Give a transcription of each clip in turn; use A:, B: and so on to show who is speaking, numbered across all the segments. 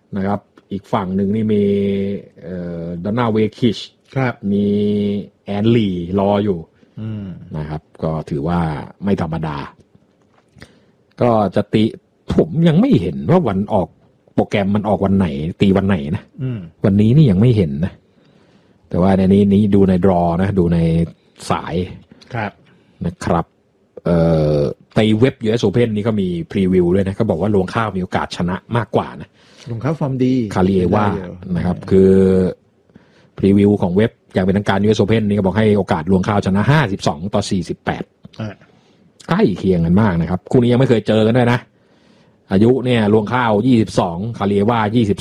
A: นะครับอีกฝั่งหนึ่งนี่มีดอนน่าเวคิช
B: ครับ
A: มีแอนลีรออยู่นะครับก็ถือว่าไม่ธรรมดาก็จะตีผมยังไม่เห็นว่าวันออกโปรแกรมมันออกวันไหนตีวันไหนนะวันนี้นี่ยังไม่เห็นนะแต่ว่าในนี้ดูในดรอนะดูในสาย
B: ครับ
A: นะครับในเว็บ US Open นี่ก็มีพรีวิวด้วยนะก็บอกว่าลวงข้าวมีโอกาสชนะมากกว่านะ
B: ลวงข้าวฟอร์มดี
A: คาริเอว่านะครับคือพรีวิวของเว็บอย่างเป็นทางการ US Open นี่ก็บอกให้โอกาสลวงข้าวชนะ52-48ใกล้เคียงกันมากนะครับคู่นี้ยังไม่เคยเจอกันด้วยนะอายุเนี่ยลวงข้าว22คาริเอว่า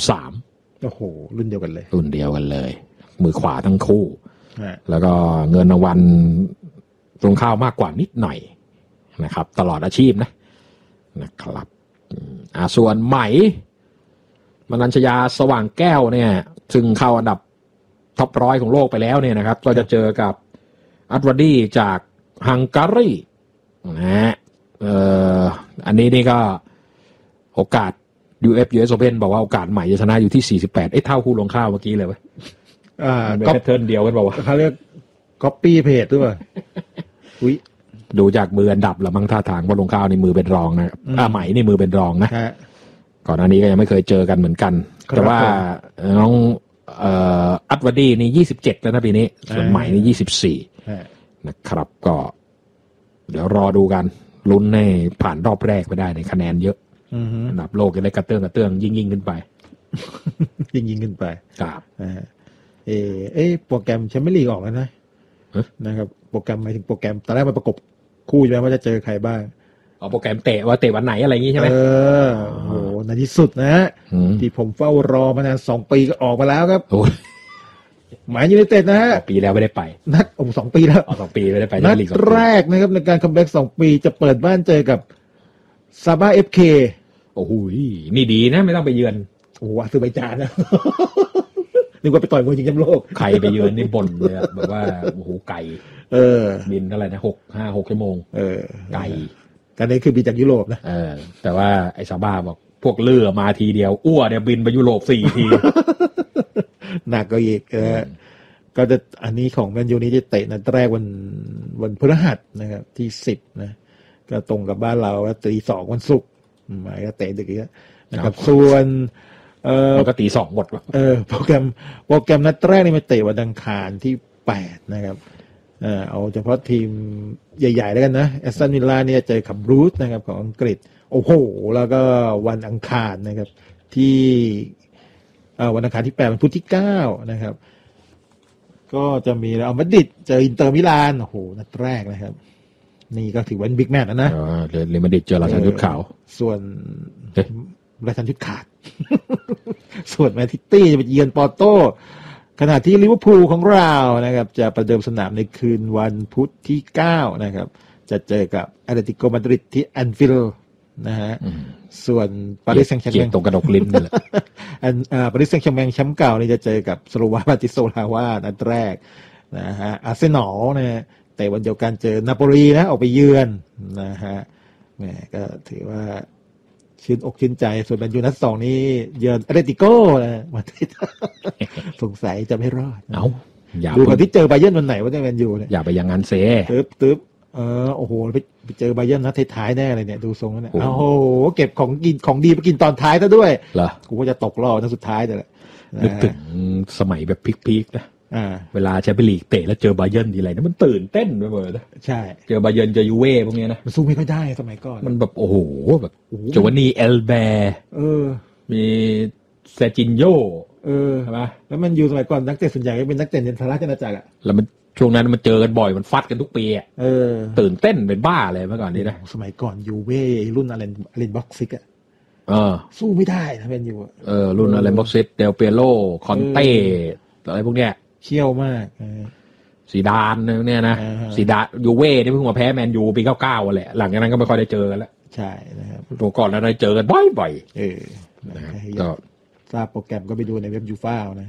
A: 23
B: โอ้โหรุ่นเดียวกันเลย
A: มือขวาทั้งคู่แล้วก็เงินรางวัลลวงข้าวมากกว่านิดหน่อยนะครับตลอดอาชีพนะครับส่วนไหมมนัญชยาสว่างแก้วเนี่ยซึ่งเข้าอันดับท็อป100ของโลกไปแล้วเนี่ยนะครับก็จะเจอกับอัดวาดีจากฮังการีนะฮะอันนี้นี่ก็โอกาส US Open บอกว่าโอกาสใหม่จะชนะอยู่ที่48เท่าคู่ลงข้าวเมื่อกี้เลยเว้ยเป็นแพทเทิร์นเดียวกันบอกว่า
B: เขาเรียก copy paste ด้วยอุ้ย
A: ดูจากมืออันดับละมั้งท่าทางว่าลงข้าวในมือเป็นรองนะครับใหม่นี่มือเป็นรองนะก่อนหน้านี้ก็ยังไม่เคยเจอกันเหมือนกันแต่ว่าน้องอัดวาดีนี่27แล้วนะปีนี้ส่วนใหม่นี่24นะครับก็เดี๋ยวรอดูกันลุ้นให้ผ่านรอบแรกไปได้ในคะแนนเยอะอันดับโลกจะได้กระเตื้องยิ่งขึ้นไป
B: ยิ่งขึ้นไป
A: ครับ
B: โปรแกรมแชมเปี้ยนลีกออกแล้วนะครับโปรแกรมหมายถึงโปรแกรมตอนแรกมันประกบคู่ใช่ไหมว่าจะเจอใครบ้าง
A: โปรแกรมเตะวันไหนอะไรอย่างงี้ใช่ไหม
B: โอ้ในที่สุดนะที่ผมเฝ้ารอมานาน2 ปีก็ออกมาแล้วครับหมายยูไนเต็ดนะฮะ
A: ปีแล้วไม่ได้ไป
B: นัด2 ปีแล้ว
A: 2 ปีไม่ได้ไป
B: นัดแรกนะครับในการคัมแบ็ก2 ปีจะเปิดบ้านเจอกับซาบ้า FK
A: โอ้โหนี่ดีนะไม่ต้องไปเยือน
B: โอ้อาเซอร์ไบจานนะนึกว่าไปต่อยมวยชิงแชมป์โลก
A: ใครไปเยือนนี่บ่นเลยแบบว่าโอ้โหไกลบินเท่าไหร่นะ6 ชั่วโมงไกล
B: กันนี้คือบินจากยุโรปนะ
A: แต่ว่าไอ้ซาบ้าบอกพวกเรือมาทีเดียวอ้วเนี่ยบินไปยุโรป4 ที
B: หนักก็อีกก็จะอันนี้ของแมนยูนี้จะเตะนัดแรกวันพฤหัสนะครับที่10นะก็ตรงกับบ้านเราว่าตี 2วันศุกร์หมายก็เตะดึกอีกนะครับส่วน
A: มันก็ตี 2หมดว่ะ
B: โปรแกรมนัดแรกนี่มาเตะวันอังคารที่8นะครับเอาเฉพาะทีมใหญ่ๆแล้วกันนะแอสตันวิลล่าเนี่ยเจอกับบรูซนะครับของอังกฤษโอ้โหแล้วก็วันอังคารนะครับที่วันอังคารที่8วันพุธที่9นะครับก็จะมีเอามาดริดเจออินเตอร์มิลานโอ้โหนัดแรกนะครับนี่ก็ถือว่าเป็นบิ๊กแมตช์นะ
A: เรอัลมาดริดเจอลาซันชุดขาว
B: ส่วนลาซันชุดขาดส่วนแมนซิตี้จะไปเยือนปอร์โตขณะที่ลิเวอร์พูลของเรานะครับจะประเดิมสนามในคืนวันพุธที่9นะครับจะเจอกับแอตเลติโกมาดริดที่แอนฟิลด์นะฮะส่วนปารีสแซงต์แชร์แมง
A: ตรงกระดกลิ้นนี่แหละ
B: ปารีสแซงต์แชร์แมงแชมป์เก่านี่จะเจอกับสโลวาบาติโซลาวานัดแรกนะฮะอาร์เซนอลนะแต่วันเดียวกันเจอนาโปลีนะออกไปเยือนนะฮะแหมก็ถือว่าชื่นอกชื่นใจส่วนแมนยูนัด2นี้เยือนแอตเลติโกนะมาสงสัยจะไม่รอดดูกันที่เจอไบเยิร์นวันไหนว่าจะแมนยูเนี่ย
A: อย่าไปอย่างนั้นเซ่
B: ตึ๊บโอ้โหไปเจอไบเยิร์นนัดท้ายๆแน่เลยเนี่ยดูทรงแล้วเนี่ยโอ้โหเก็บของดีไปกินตอนท้ายซะด้วย
A: เหรอ
B: กูว่าจะตกรอบนัดสุดท้ายแต่ละ
A: นึกถึงสมัยแบบพีคๆนะเวลาแชมเปี้ยนลีกเตะแล้วเจอไบเยิร์นทีไรนะมันตื่นเต้นไปหมดเลยนะ
B: ใช่
A: เจอไบเยิร์นเจอยูเว่พวกนี้นะ
B: มันสู้ไม่ค่อยได้สมัยก่อน
A: มันแบบโอ้โหแบบโจวานนี่เอลแบร์มีเซจินโยใช่ไหม
B: แล้วมันอยู่สมัยก่อนนักเตะส่วนใหญ่ก็เป็นนักเตะในสหราชอาณาจักร
A: แล้วมันช่วงนั้นมันเจอกันบ่อยมันฟัดกันทุกปีตื่นเต้นเป็นบ้าเลยเมื่อก่อนนี้นะ
B: สมัยก่อนยูเว่รุ่นอาเลนบ็อกซิกสู้ไม่ได้นะเป็นอยู่
A: รุ่นอาเลนบ็อกซิกเดลเปียโรคอนเต้อะไรพวกเนี้ย
B: เชี่ยวมาก
A: ซีดานเนี่ยนะซีดานยูเว่นี่เพิ่งมาแพ้แมนยูปี99แหละหลังจากนั้นก็ไม่ค่อยได้เจอกันแล้ว
B: ใช่นะครับ
A: ตัวก่อนแล้วได้เจอกันบ่อยๆ
B: ก็ทราบโปรแกรมก็ไปดูในเว็บยูฟ่านะ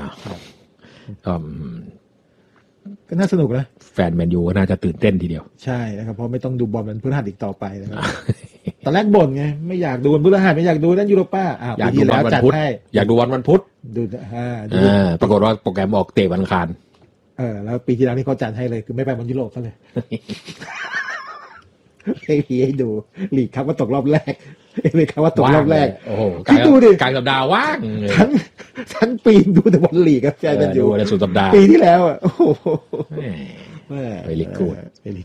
B: ก็น่าสนุกนะ
A: แฟนแมนยูก็น่าจะตื่นเต้นทีเดียว
B: ใช่นะครับเพราะไม่ต้องดูบอลมันพฤหัสอีกต่อไปนะครับตอนแรกบ่นไงไม่อยากดูวันพฤหัสไม่อยากดูนั่นยูโรป้า
A: อยากดูวันพุธอยากดูวันพุธ
B: ดู
A: ปรากฏว่าโปรแกรมออกเตะวันอังคาร
B: แล้วปีที่แล้วนี่เขาจัดให้เลยคือไม่ไปบอลยุโรปซะเลยให้ดูลีกครับว่าตกรอบแรกเลยครับว่าตกรอบแรก
A: โอ้โหคิดดูดิกลางสัปดาห์ว่าง
B: ทั้งปีดูแต่บอลลีกครับใช่กันอยู่
A: ในสุดสัปดาห์
B: ปีที่แล้วโอ้โห
A: เวลิกูด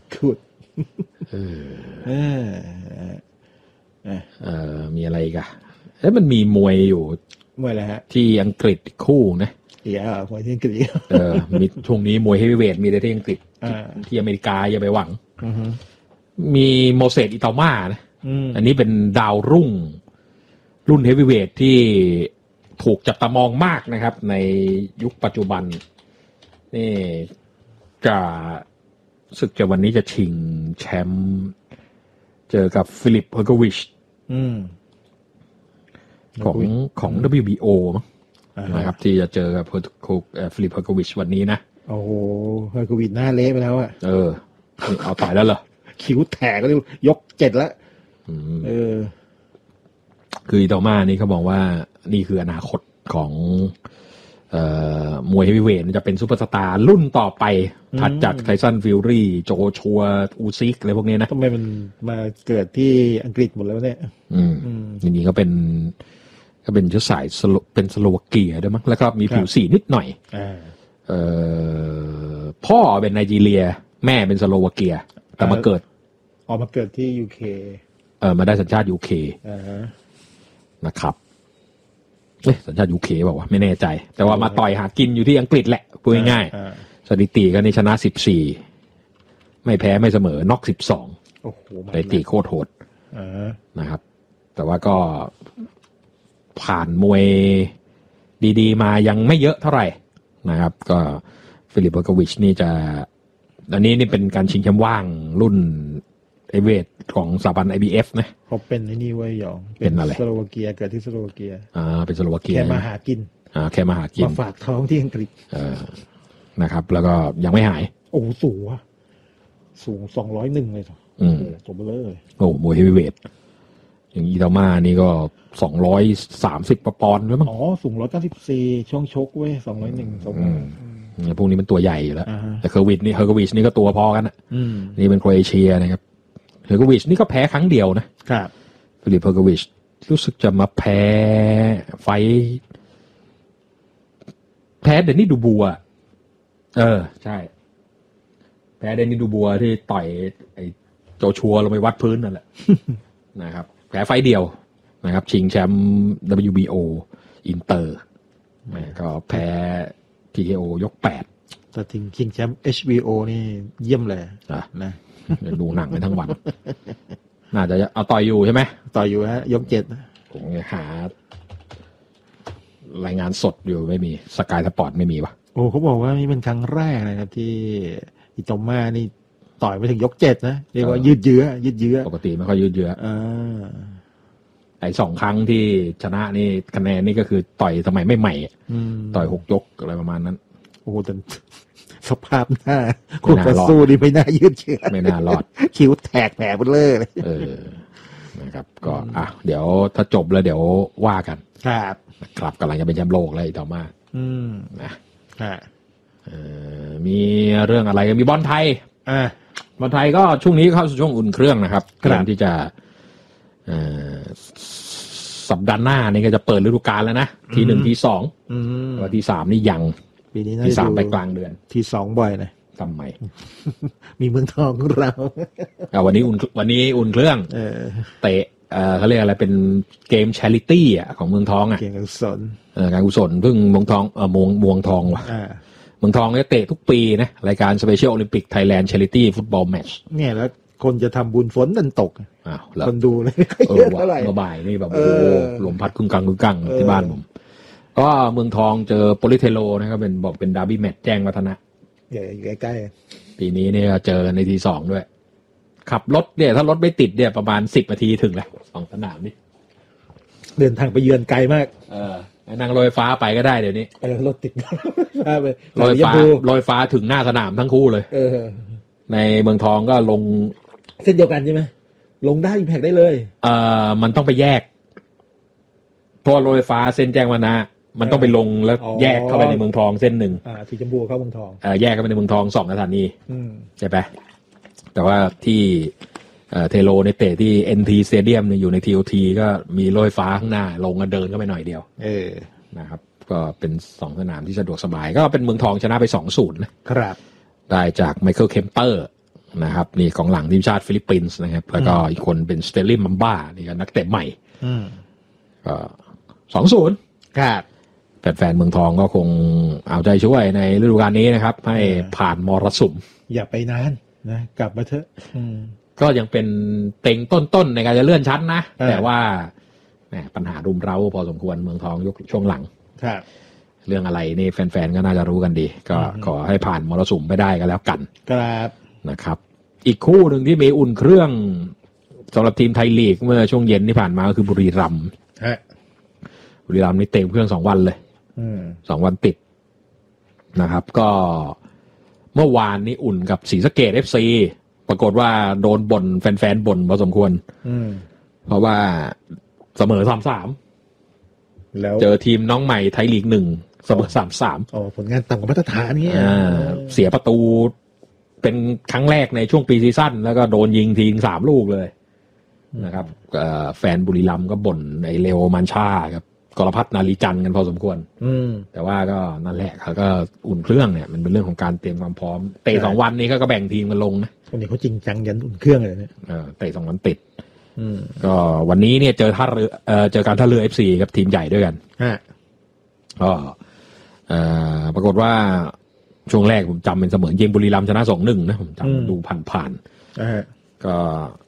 A: มีอะไรอีกอะมันมีมวยอยู่
B: มวยอะไรฮะ
A: ที่อังกฤษคู่นะ
B: มวยที่อังกฤษ
A: มีช่วงนี้มวยเฮฟวีเวทมีแต่ที่อังกฤษที่อเมริกาอย่าไปหวังมีโมเสสอิตาม่านะอันนี้เป็นดาวรุ่งเฮฟวีเวทที่ถูกจับตามองมากนะครับในยุคปัจจุบันนี่จะศึกจะวันนี้จะชิงแชมป์เจอกับฟิลิปเฮอร์โกวิชของ WBO มั้งนะครับที่จะเจอกับฟิลิปเฮอร์โกวิชวันนี้นะ
B: โอ้โหเฮอร์โกวิชหน้าเละไปแล้วอ่ะ
A: เอาต่อยแล้วเหรอ
B: คิ้วแตกก็ยก7แล้ว
A: คืออิตาม่านี่เขาบอกว่านี่คืออนาคตของมวยเฮฟวีเวทจะเป็นซุปเปอร์สตาร์รุ่นต่อไปถัดจากไทสันฟิลลี่โจชัวอูซิกอะไรพวกนี้นะ
B: ทำไมมันมาเกิดที่อังกฤษหมดแล้วเนี่ย
A: จริงๆก็เป็นเชื้อสายเป็นสโลวาเกียด้วยมั้งแล้วก็มีผิวสีนิดหน่อยพ่อเป็นไนจีเรียแม่เป็นสโลวาเกียแต่มาเกิด
B: ที่ UK
A: มาได้สัญชาติ UK นะครับสัญชาติ UK บอกว่าไม่แน่ใจแต่ว่ามาต่อยหากินอยู่ที่อังกฤษแหละพูดง่ายๆสถิติก็ในชนะ14ไม่แพ้ไม่เสมอน็อก12
B: โอ้โห
A: สถิติโคตรโหดนะครับแต่ว่าก็ผ่านมวยดีๆมายังไม่เยอะเท่าไหร่นะครับก็ฟิลิปเฮอร์โกวิชนี่จะอันนี้นี่เป็นการชิงแชมป์ว่างรุ่นไอเวทของสถาบัน IBF นะ
B: เขาเป็นไอ้นี่ไว้หยอง
A: เป็นอะไร
B: สโลวาเกียเกิดที่สโลวาเกีย
A: เป็นสโลวาเกีย
B: แค่มาหากินมาฝากท้องที่อังกฤษ
A: นะครับแล้วก็ยังไม่หาย
B: โอ้สูง201เลยตัวเบลอเลย
A: โอ้มวยเฮฟวีเวทอย่างอิตาม่านี่ก็230ปอนด์แล้วมั้ง
B: สูง194ช่วงชกเว้ย201
A: พวกนี้มันตัวใหญ่อยู่แล้วแต่เฮอร์โกวิชนี่ก็ตัวพอกันอ่ะนี่เป็นโครเอเชียนะครับเฮอร์โกวิชนี่ก็แพ้ครั้งเดียวนะครับฟิลิปเฮอร์โกวิชรู้สึกจะมาแพ้เดนนี่ดูบัวใช่แพ้เดนนี่ดูบัวที่ต่อยไอ้โจชัวลงไปวัดพื้นนั่นแหละ นะครับแพ้ไฟเดียวนะครับชิงแชมป์ WBO อินเตอร์ก็แพ้ TKO ยก8
B: แต่ถึงชิงแชมป์ HBO นี่เยี่ยมเลยนะ
A: ดูหนังกันทั้งวันน่าจะเอาต่อยอยู่ใช่ไหม
B: ต่อยอยู่ฮะยก7
A: ผมหารายงานสดอยู่ไม่มีสกายสปอร์ตไม่มีวะ
B: โอ้เขาบอกว่านี่เป็นครั้งแรกนะครับที่อิโตม่านี่ต่อยไปถึงยก7นะเรียกว่ายืดเยื้อ
A: ปกติไม่ค่อยยืดเยื้อไอ้2ครั้งที่ชนะนี่คะแนนนี่ก็คือต่อยสมัยไม่ใหม่ต่อย6ยกอะไรประมาณนั้น
B: โอ้แต่สภาพหน้าคู่ต่อสู้นี่ไม่น่ายืดเยื้อ
A: ไม่น่ารอด
B: คิ้วแตกแผลไปเลย
A: นะครับก็เดี๋ยวถ้าจบแล้วเดี๋ยวว่ากัน
B: ครับ
A: กำลังจะเป็นแชมป์โลกแล้วต่อมานะมีเรื่องอะไรมีบอลไทยบอลไทยก็ช่วงนี้เข้าสู่ช่วงอุ่นเครื่องนะครับเตรียมที่จะสัปดาห์หน้านี่ก็จะเปิดฤดูกาลแล้วนะที1ที2วันที่3นี่ยัง
B: ปีนี้
A: ที่3ไปกลางเดือน
B: ที่2บ่อยนะ
A: ทำไม
B: มีเมืองทองของเรา
A: วันนี้อุ่นเครื่องเตะเขาเรียกอะไรเป็นเกมแชริตี้ของเมืองทอง
B: เกมการกุศล
A: การกุศลเพิ่งเมืองทองเมืองทองว่ะเมืองทองเนี่ยเตะทุกปีนะรายการ Special Olympic Thailand Charity Football Match
B: เนี่ยแล้วคนจะทำบุญฝนดันตกคนดูเลย
A: เท่าไหร่เมื่อบ่ายนี่แบบโอ้ลมพัดกึ่งกังที่บ้านผมก็เมืองทองเจอโปลิเทโลนะครับเป็นดาร์บี้แมตช์แจ้งวัฒนะ
B: อยู่ใกล้
A: ๆปีนี้เนี่ยเจอในที2ด้วยขับรถเนี่ยถ้ารถไม่ติดเนี่ยประมาณ10นาทีถึงแล้ว2สนามนี่
B: เดินทางไปเยือนไกลมาก
A: นั่งรถไฟฟ้าไปก็ได้เดี๋ยวนี้
B: รถติด
A: รถไฟฟ้าถึงหน้าสนามทั้งคู่เลยในเมืองทองก็ลง
B: เส้นเดียวกันใช่ไหมลงได้อิมแพคได้เลย
A: มันต้องไปแยกเพราะรถไฟฟ้าเส้นแจ้งวัฒนะมันต้องไปลงแล้วแยกเข้าไปในเมืองทองเส้นหนึ่ง
B: สีชมพูเข้าเมืองทอง
A: แยกเข้าไปในเมืองทอง2 สถานีใช่ไหมแต่ว่าที่เทโลในเตะที่ NT Stadium เนี่ยอยู่ใน TOT ก็มีรถไฟฟ้าข้างหน้าลงกันเดินเข้าไปหน่อยเดียวนะครับก็เป็น2 สนามที่สะดวกสบายก็เป็นเมืองทองชนะไป 2-0
B: นะครับ
A: ได้จากไมเคิลเคมเปอร์นะครับนี่ของหลังทีมชาติฟิลิปปินส์นะครับแล้วก็อีกคนเป็นสเตลลิมมัมบ้านี่ก็นักเตะใหม่ก็ 2-0
B: ครับ
A: แฟนๆเมืองทองก็คงเอาใจช่วยในฤดูกาลนี้นะครับให้ผ่านมรสุม
B: อย่าไปนานนะกลับมาเถอะ
A: ก็ยังเป็นเต็งต้นๆในการจะเลื่อนชั้นนะแต่ว่าปัญหารุมเร้าพอสมควรเมืองทองยกช่วงหลัง
B: ครับ
A: เรื่องอะไรนี่แฟนๆก็น่าจะรู้กันดีก็ขอให้ผ่านมรสุมไปได้ก็แล้วกัน
B: ครับ
A: นะครับอีกคู่หนึ่งที่มีอุ่นเครื่องสำหรับทีมไทยลีกเมื่อช่วงเย็นที่ผ่านมาก็คือบุรีรัมย์นี่เต็มเครื่อง2 วันเลย2 วันติดนะครับก็เมื่อวานนี้อุ่นกับศรีสะเกษ FC ปรากฏว่าโดนบ่นแฟนๆบ่นพอสมควรเพราะว่าเสมอ 3-3 แล้วเจอทีมน้องใหม่ไทยลีก1เสมอ 3-3
B: อ๋อผลงานต่ำกว่ามาตรฐานนี่
A: เสียประตูเป็นครั้งแรกในช่วงปีซีซั่นแล้วก็โดนยิงทิ้ง3 ลูกเลยนะครับแฟนบุรีรัมย์ก็บ่นไอ้เลโอมันชาครับกรพัฒน์นาลีจันทร์กันพอสมควรแต่ว่าก็นั่นแหละเขาก็อุ่นเครื่องเนี่ยมันเป็นเรื่องของการเตรียมความพร้อมเตะ2 วันนี้ก็แบ่งทีมกันลงนะ
B: วันนี้เขาจริงจังยันอุ่นเครื่องเลยเนี่ย
A: เตะ2 วันติดก็วันนี้เนี่ยเจอการท่าเรือ FC ครับทีมใหญ่ด้วยกันก็ปรากฏว่าช่วงแรกผมจำเป็นเสมอยิงบุรีรัมย์ชนะ 2-1 นะผมจำดูผ่านๆก็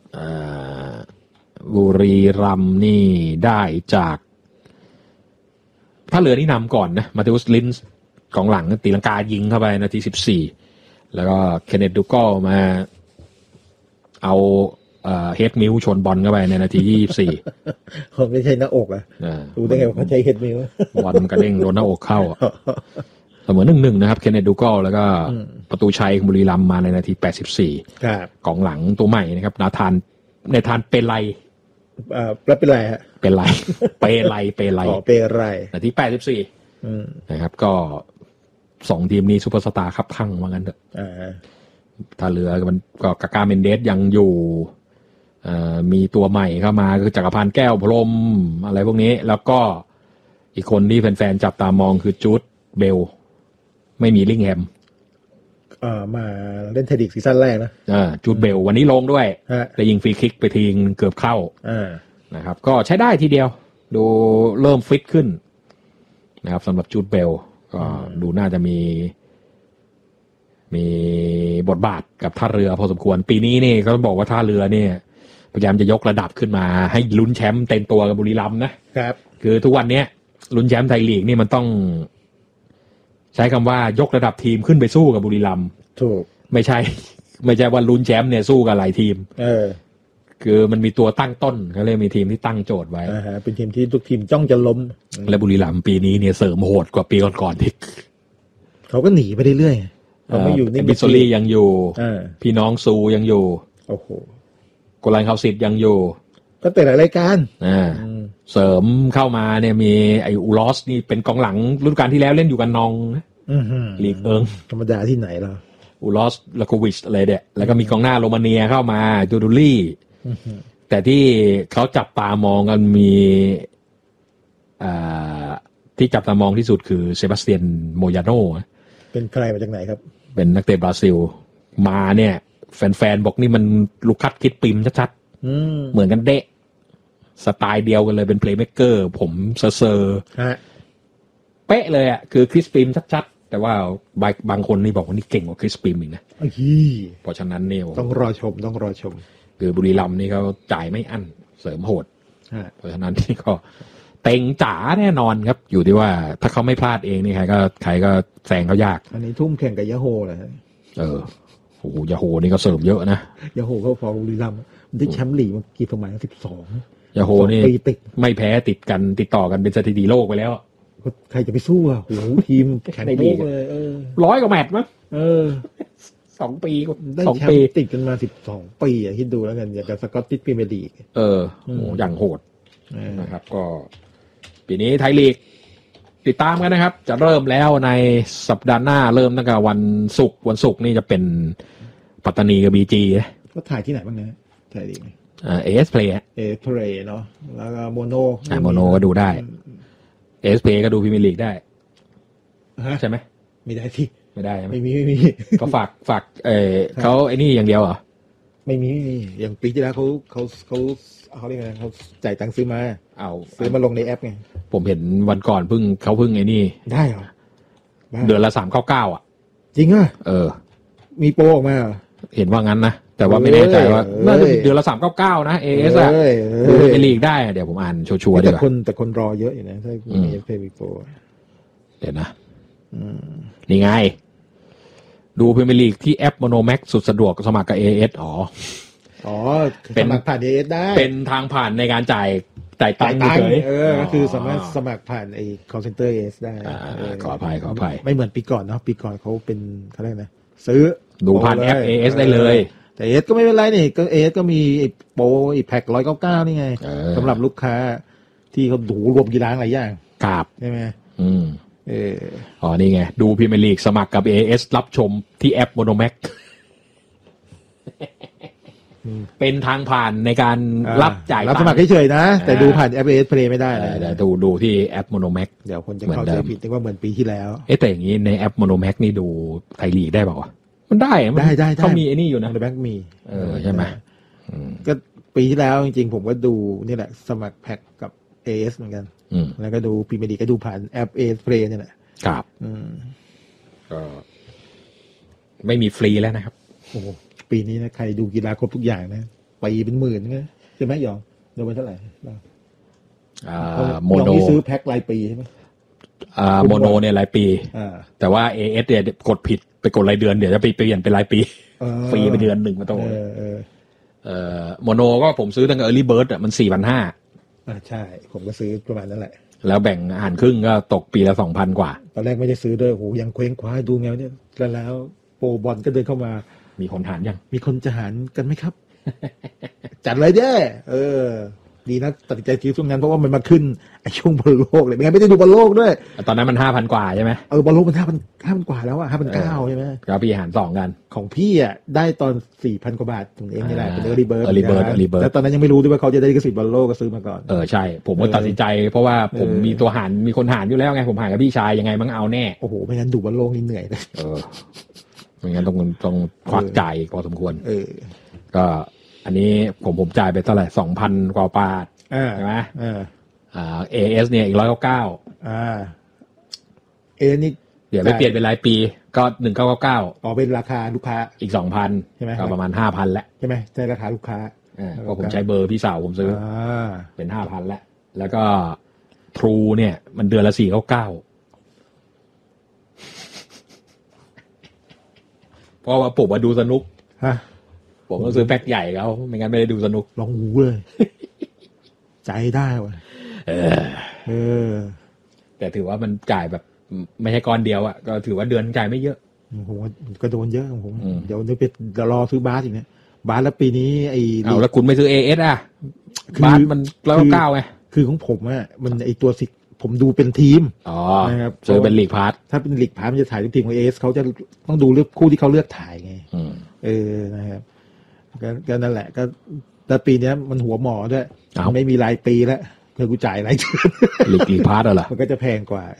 A: บุรีรัมย์นี่ได้จากท่าเรือนี่นำก่อนนะมาเทอุสลินส์กองหลังตีลังกายิงเข้าไปนาที14แล้วก็เคนเนตดูกอลมาเอาเฮดมิลชนบอลเข้าไปในนาที24
B: เขาไม่ใช่หน้าอกอ่ะดูได้ไงว่าเขาใช้เฮดมิล
A: บอลกระเด้งโดนหน้าอกเข้าเสมอ 1-1 นะครับเคนเนตดูกอลแล้วก็ประตูชัยของบุรีรัมย์มาในนาที84
B: ครับ
A: กองหลังตัวใหม่นะครับนาธานเปไล
B: แล้วเป็นไรฮะ
A: เป็นไรเปไลนาที84นะครับก็2 ทีมนี้ซุปเปอร์สตาร์คับคั่งว่างั้นเถอะถ้าเรือมันก็กากาเมนเดสยังอยู่มีตัวใหม่เข้ามาคือจักรพันธ์แก้วพรหมอะไรพวกนี้แล้วก็อีกคนที่แฟนๆจับตามองคือจูดเบลไม่มีลิงแฮม
B: มาเล่นเทดิกซีซั่นแรกนะ
A: จูดเบลวันนี้ลงด้วยแต่ยิงฟรีคิกไปทีเกือบเข้านะครับก็ใช้ได้ทีเดียวดูเริ่มฟิตขึ้นนะครับสำหรับจูดเบลก็ดูน่าจะมีบทบาทกับท่าเรือพอสมควรปีนี้นี่ก็ต้องบอกว่าท่าเรือเนี่ยพยายามจะยกระดับขึ้นมาให้ลุ้นแชมป์เต็มตัวกับบุรีรัมย์
B: นะครับ
A: คือทุกวันนี้ลุ้นแชมป์ไทยลีกนี่มันต้องใช้คำว่ายกระดับทีมขึ้นไปสู้กับบุรีรัมย์
B: ถูก
A: ไม่ใช่ว่าลุ้นแชมป์เนี่ยสู้กับหลายทีมคือมันมีตัวตั้งต้นเขาเลยมีทีมที่ตั้งโจทย์ไว้
B: เป็นทีมที่ทุกทีมจ้องจะล้ม
A: และบุรีรัมย์ปีนี้เนี่ยเสริมโหดกว่าปีก่อนๆที่
B: เขาก็หนีไปเรื่อยๆเขาไม่อยู่
A: นี่บิสโซลี่ยังอยู่พี่น้องซูยังอยู่
B: โอ้โห
A: โกลันคาวซิดยังอยู่
B: ก็แต่หลายรายการ
A: เสริมเข้ามาเนี่ยมีไออูลอสนี่เป็นกองหลังฤดูกาลที่แล้วเล่นอยู่กันนองลีก
B: ธรรมดาที่ไหนล่ะ
A: อูลอสลาโควิชอะไรเด็ดแล้วก็มีกองหน้าโรมาเนียเข้ามาจูดูลี่แต่ที่เขาจับตามองกันมีที่จับตามองที่สุดคือเซบาสเตียนโมยาโน
B: เป็นใครมาจากไหนครับ
A: เป็นนักเตะบราซิลมาเนี่ยแฟนๆบอกนี่มันลูกคัดคิดปิมชัดๆเหมือนกันเดะสไตล์เดียวกันเลยเป็นเพลย์เมคเกอร์ผมเซอร์เป๊ะเลยอ่ะคือคริสปิมชัดๆแต่ว่าบางคนนี่บอกว่านี่เก่งกว่าคริสปิมอีกนะเพราะฉะนั้นเนี่ย
B: ต้องรอชม
A: คือบุรีรัมย์นี่เขาจ่ายไม่อั้นเสริมโหดเพราะฉะนั้นนี่ก็เต็งจ๋าแน่นอนครับอยู่ที่ว่าถ้าเขาไม่พลาดเองนี่ใครก็แซงเขายาก
B: อันนี้ทุ่มแข่งกับยาโฮเลย
A: โอ้โหยาโฮนี่ก็เสริมเยอะนะ
B: ยาโฮก็พอบุรีรัมย์ได้แชมป์ลีกมากี่สมัย12
A: ยาโฮนี่ไม่แพ้ติดต่อกันเป็นสถิติโลกไปแล้ว
B: ใครจะไปสู้อ่ะโหทีมแข่งโลกเลย
A: 100 กว่าแมตช์มั้ง 12 ปี
B: ได้แชมป์ติดกันมา12 ปีคิดดูแล้วกันอย่างกับสกอตติชพรีเมียร์ลีก
A: โหอย่างโหดนะครับก็ปีนี้ไทยลีกติดตามกันนะครับจะเริ่มแล้วในสัปดาห์หน้าเริ่มตั้งแต่วันศุกร์นี่จะเป็นปัตตานีกับ BG
B: ก็ถ่ายที่ไหนบ้างนะถ่ายลีก
A: AS Play
B: AS Play เนาะแล้วก็โมโน
A: ก็ดูได้ AS Play ก็ดูพรีเมียร์ลีกได้ใช่ไหม
B: ไม่ได้ที่
A: ไม่ได้
B: ไม่มี
A: ก็ฝากเขาไอ้นี่อย่างเดียวเหรอ
B: ไม่มีอย่างปีที่แล้วเขาเรียกไงเขาจ่ายตังค์ซื้อมาซื้อมาลงในแอปไง
A: ผมเห็นวันก่อนเพิ่งไอ้นี่
B: ได้เหรอ
A: เดือนละ399อ่ะ
B: จริงอ่ะมีโปรออกมา
A: เห็นว่างั้นนะแต่ว่าไม่แน่ใจว่าน่าจะเดือนละ399นะ AS อ่ะดูในลีกได้เดี๋ยวผมอ่านชัวร์ๆดีกว่า
B: แต่คนรอเยอะอยู่นะถ้ามี AS มีโปร
A: เดี๋ยวนะนี่ไงดูพรีเมียร์ลีกที่แอป Monomax สุดสะดวกสมัครกับ AS
B: เป็นสมัครผ่าน AS ได้
A: เป็นทางผ่านในการจ่ายตังค์เฉย
B: ก็คือสามารถสมัครผ่านไอ้ call center AS ได้
A: ขออภัย
B: ไม่เหมือนปีก่อนเนาะปีก่อนเขาเป็นเขาเรียกนะซื้อ
A: ดูผ่านแอป AS ได้เลย
B: แต่ AS ก็ไม่เป็นไรนี่ก็ AS ก็มีไอ้โปรไอ้แพ็ค199นี่ไงสำหรับลูกค้าที่เขาดูรวมกีฬาหลายอย่าง
A: ครับ
B: ใช่ไหม
A: นี่ไงดูพรีเมียร์ลีกสมัครกับ AS รับชมที่แอป Monomax เป็นทางผ่านในการรับ
B: สมัครเฉยๆนะแต่ดูผ่านแอป AS Play ไม่ได้
A: แต่ดูที่แอป Monomax
B: เดี๋ยวคนจะเข้าใจผิดนึกว่าเหมือนปีที่แล้ว
A: แต่อย่างนี้ในแอป Monomax นี่ดูไทยลีกได้เปล่าวะมันได้เขามีไอ้นี่อยู่นะ
B: Monomax มี
A: ใช่ไหม
B: ก็ปีที่แล้วจริงๆผมก็ดูนี่แหละสมัครแพ็คกับ AS เหมือนกันแล้วก็ดูพรีเมียร์ลีกก็ดูผ่านแอป AS Play นี่แหละ
A: ครับก็ไม่มีฟรีแล้วนะครับ
B: โอ้ปีนี้นะใครดูกีฬาครบทุกอย่างนะปีเป็นหมื่นใช่ไหมหยองโดนไปเท่าไหร่
A: โมโน
B: ซื้อแพ็ครายปีใช่ไหม
A: โมโนเนี่ยรายปีแต่ว่า AS เนี่ยกดผิดไปกดรายเดือนเดี๋ยวจะไปเปลี่ยนเป็นรายปีฟรีไปเดือนหนึ่งมาต้องโมโนก็ผมซื้อตั้งแต่ Early Bird มัน 4,500
B: ใช่ผมก็ซื้อประมาณนั้นแหละ
A: แล้วแบ่งอาหารครึ่งก็ตกปีละ 2,000 กว่า
B: ตอนแรกไม่ได้ซื้อด้วยโหยังเคว้งคว้าดูแนวเนี่ยแล้วโปรบอลก็เดินเข้ามา
A: มีคนหารยัง
B: มีคนจะหารกันไหมครับ จัดเลยเด้ดีนะตัดสินใจซื้อช่วงนั้นเพราะว่ามันมาขึ้นไอ้ช่วงบอลโลกเลยไม่งั้นไม่ได้ดูบอลโลกด้วย
A: ตอนนั้นมัน 5,000 กว่าใช่ไหม
B: บอลโลกมัน5,000 กว่าแล้วอ่ะ 5,900 ใช่ไหม
A: แล้วพี่หาร2กัน
B: ของพี่อ่ะได้ตอน 4,000 กว่าบาทตรงเองนี่แหละเป็นEarly Bird
A: แล้ว
B: ตอนนั้นยังไม่รู้ด้วยว่าเขาจะได้ลิขสิทธิ์บอลโลกก็ซื้อมาก่อน
A: ใช่ผมก็ตัดสินใจเพราะว่าผมมีตัวหารมีคนหารอยู่แล้วไงผมหารกับพี่ชายยังไงมั้งเอาแน่
B: โอ้โหไม่งั้นดูบอลโลกนี่เหนื่อยเลย
A: ไม่งั้นต้องควักจ่ายพอสมควรก็อันนี้ผมจ่ายไปเท่าไหร่ 2,000 กว่าบาทใช่ไหมAS เนี่ยอีก199
B: นี่
A: เดี๋ยวไปเปลี่ยนเป็นรายปีก็1999
B: เป็นราคาลูกค้า
A: อีก 2,000 ใช่ไหมก็ประมาณ 5,000 แล้ว
B: ใช่ไหมใช่ราคาลูกค้า
A: ก็ผมใช้เบอร์พี่สาวผมซื้อเป็น 5,000 แล้วก็ True เนี่ยมันเดือนละ 499เพราะว่าผมมาดูสนุกผมต้องซื้อแพ็คใหญ่เขาไม่งั้นไม่ได้ดูสนุก
B: ลองหูเลยใจได้ว่ะ
A: แต่ถือว่ามันจ่ายแบบไม่ใช่ก้อนเดียวอ่ะก็ถือว่าเดือนจ่ายไม่เยอะ
B: ผมก็โดนเยอะของผมเดี๋ยวไปรอซื้อบาสอีกเนี่ยบาสแล้วปีนี้
A: แล้วคุณไม่ซื้อ AS อ่ะบาสมัน199ไง
B: คือของผมอ่ะมันไอตัวสิผมดูเป็นทีม
A: นะครับซื้อเป็นลีกพาร์ท
B: ถ้าเป็นลีกพาร์ทมันจะถ่ายทุกทีมของ AS เขาจะต้องดูเลือกคู่ที่เขาเลือกถ่ายไงนะครับก็นั่นแหละก็แต่ปีนี้มันหัวหมอด้วยไม่มีรายปีแล้วเพื่อกูจ่ายรายเดือน
A: ลีกพาร์ทเหรอ
B: มันก็จะแพงกว่า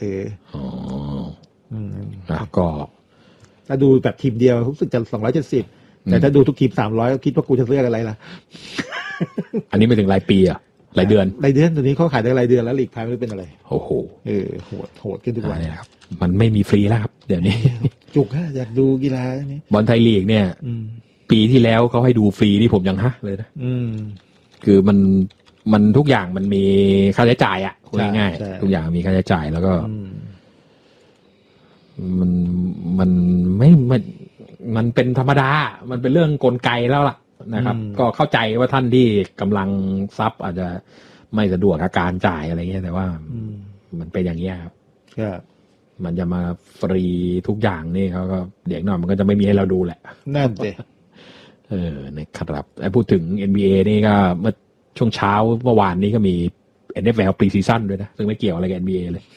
A: ก็
B: ถ้าดูแบบทีมเดียวรู้สึกจะ270แต่ถ้าดูทุกทีม300ก็คิดว่ากูจะเลือกอะไรล่ะ
A: อันนี้ไม่ถึงรายปีอ่ะรายเดือน
B: ตัวนี้เขาขายได้รายเดือนแล้วลีกพาร์ทไม่เป็นอะไร
A: โอ้โห
B: โหดขึ้นทุกวัน
A: ครับมันไม่มีฟรีแล้วครับเดี๋ยวนี้
B: จุกฮะอยากดูกีฬานี้
A: บอลไทยลีกเนี่ยปีที่แล้วเขาให้ดูฟรีที่ผมยังเลยนะคือมันทุกอย่างมันมีค่าใช้จ่ายอ่ะพูดง่ายๆทุกอย่างมีค่าใช้จ่ายแล้วก็มันเป็นธรรมดามันเป็นเรื่องกลไกแล้วล่ะนะครับก็เข้าใจว่าท่านที่กำลังทรัพย์อาจจะไม่สะดวกกับการจ่ายอะไรเงี้ยแต่ว่ามันเป็นอย่างนี้ครับมันจะมาฟรีทุกอย่างนี่เขาก็เดี๋ยวหน่อยมันก็จะไม่มีให้เราดูแหละ
B: นั่นสิ
A: นะครับพูดถึง NBA นี่ก็เมื่อช่วงเช้าเมื่อวานนี้ก็มี NFL Preseason ด้วยนะซึ่งไม่เกี่ยวอะไรกับ NBA เลย